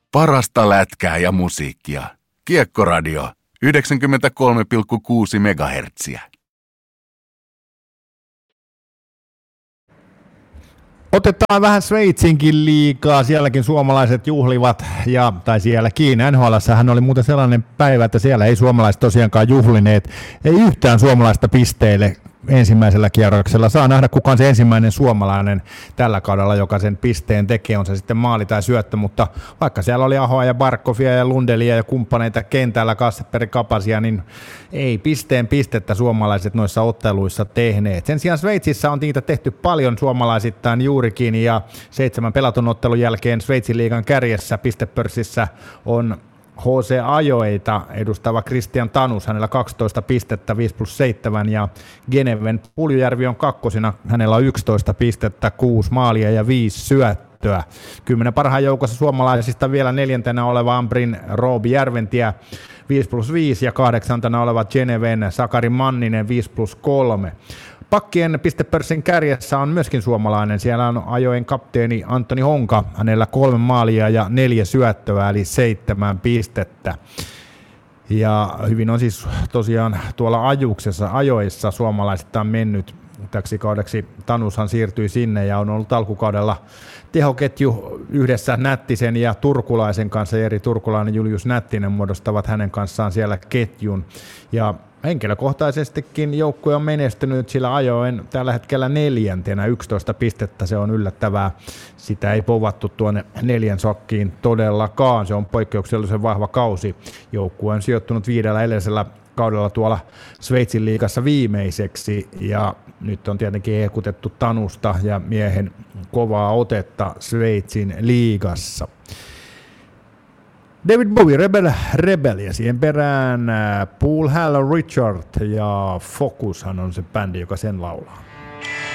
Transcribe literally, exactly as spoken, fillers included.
Parasta lätkää ja musiikkia. Kiekkoradio yhdeksänkymmentäkolme pilkku kuusi megahertsiä. Otetaan vähän Sveitsinkin liigaa, sielläkin suomalaiset juhlivat, ja, tai sielläkin, N H L:ssähän oli muuten sellainen päivä, että siellä ei suomalaiset tosiaankaan juhlineet, ei yhtään suomalaista pisteille ensimmäisellä kierroksella. Saa nähdä, kuka on se ensimmäinen suomalainen tällä kaudella, joka sen pisteen tekee, on se sitten maali tai syöttö, mutta vaikka siellä oli Ahoa ja Barkovia ja Lundelia ja kumppaneita kentällä, Kasperi Kapasia, niin ei pisteen pistettä suomalaiset noissa otteluissa tehneet. Sen sijaan Sveitsissä on niitä tehty paljon suomalaisittain juurikin, ja seitsemän pelatun ottelun jälkeen Sveitsin liigan kärjessä pistepörssissä on H C Ajoeita edustava Christian Tanus, hänellä kaksitoista pistettä, viisi plus seitsemän, ja Geneven Puljujärvi on kakkosina, hänellä on yksitoista pistettä, kuusi maalia ja viisi syöttöä. Kymmenen parhaan joukossa suomalaisista vielä neljäntenä oleva Ambrin Roobi Järventie, viisi plus viisi, ja kahdeksantena oleva Geneven Sakari Manninen, viisi plus kolme. Pakkien pistepörssin kärjessä on myöskin suomalainen. Siellä on Ajoen kapteeni Antoni Honka. Hänellä kolme maalia ja neljä syöttöä, eli seitsemän pistettä. Ja hyvin on siis tosiaan tuolla ajuksessa, ajoissa suomalaisista on mennyt täksi kaudeksi. Tanushan siirtyi sinne ja on ollut alkukaudella tehoketju yhdessä Nättisen ja Turkulaisen kanssa. Eri Turkulainen Julius Nättinen muodostavat hänen kanssaan siellä ketjun. Ja henkilökohtaisestikin joukkue on menestynyt, sillä Ajoen tällä hetkellä neljäntenä, yksitoista pistettä, se on yllättävää. Sitä ei povattu tuonne neljän sokkiin todellakaan, se on poikkeuksellisen vahva kausi. Joukkue on sijoittunut viidellä edellisellä kaudella tuolla Sveitsin liigassa viimeiseksi, ja nyt on tietenkin hehkutettu Tanusta ja miehen kovaa otetta Sveitsin liigassa. David Bowie, Rebel, Rebel, ja siihen perään Paul Hall, Richard ja Focushan on se bändi, joka sen laulaa.